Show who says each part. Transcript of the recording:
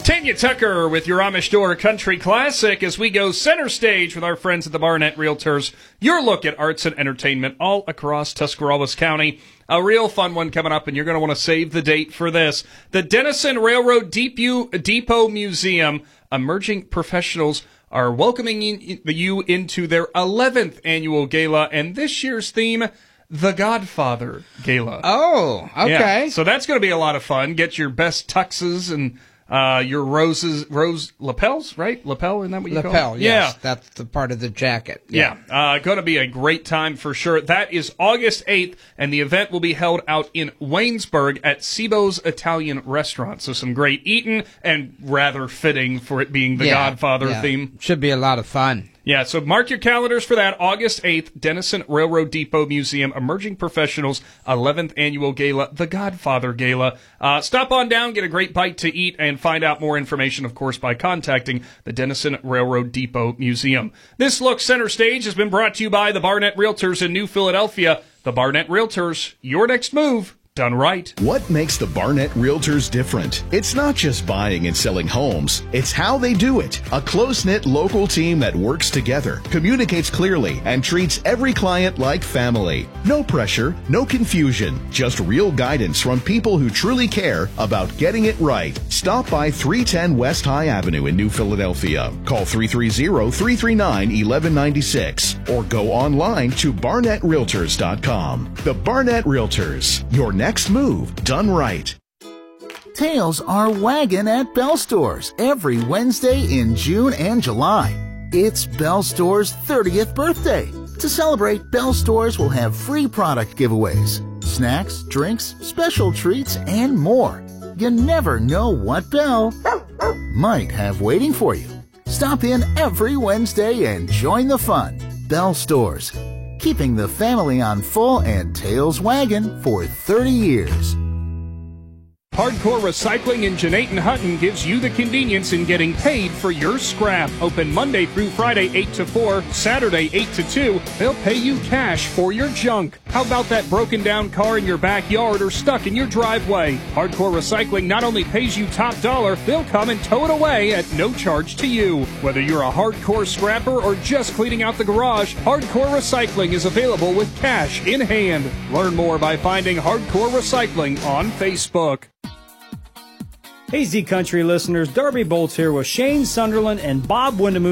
Speaker 1: Tanya Tucker with your Amish Door Country Classic as we go center stage with our friends at the Barnett Realtors. Your look at arts and entertainment all across Tuscarawas County. A real fun one coming up, and you're going to want to save the date for this. The Denison Railroad Depot Museum Emerging Professionals are welcoming you into their 11th annual gala, and this year's theme, The Godfather Gala.
Speaker 2: Oh, okay.
Speaker 1: Yeah, so that's going to be a lot of fun. Get your best tuxes and your rose lapels, right? Lapel, isn't that what you call it?
Speaker 2: Lapel, yes. Yeah. That's the part of the jacket.
Speaker 1: Yeah. Going to be a great time for sure. That is August 8th, and the event will be held out in Waynesburg at Cibo's Italian Restaurant. So some great eating, and rather fitting for it being the Godfather theme.
Speaker 2: Should be a lot of fun.
Speaker 1: Yeah, so mark your calendars for that. August 8th, Denison Railroad Depot Museum Emerging Professionals 11th Annual Gala, The Godfather Gala. Stop on down, get a great bite to eat, and find out more information, of course, by contacting the Denison Railroad Depot Museum. This look center stage has been brought to you by the Barnett Realtors in New Philadelphia. The Barnett Realtors, your next move done right.
Speaker 3: What makes the Barnett Realtors different? It's not just buying and selling homes. It's how they do it. A close-knit local team that works together, communicates clearly, and treats every client like family. No pressure, no confusion, just real guidance from people who truly care about getting it right. Stop by 310 West High Avenue in New Philadelphia. Call 330-339-1196 or go online to barnettrealtors.com. The Barnett Realtors, your next move done right.
Speaker 4: Tails are wagging at Bell Stores every Wednesday in June and July. It's Bell Stores' 30th birthday. To celebrate, Bell Stores will have free product giveaways, snacks, drinks, special treats, and more. You never know what Bell might have waiting for you. Stop in every Wednesday and join the fun. Bell Stores, keeping the family on full and tails wagging for 30 years.
Speaker 1: Hardcore Recycling in Jeanette Hutton gives you the convenience in getting paid for your scrap. Open Monday through Friday 8 to 4, Saturday 8 to 2. They'll pay you cash for your junk. How about that broken down car in your backyard or stuck in your driveway? Hardcore Recycling not only pays you top dollar, they'll come and tow it away at no charge to you. Whether you're a hardcore scrapper or just cleaning out the garage, Hardcore Recycling is available with cash in hand. Learn more by finding Hardcore Recycling on Facebook.
Speaker 5: Hey Z Country listeners, Darby Bolts here with Shane Sunderland and Bob Windemuth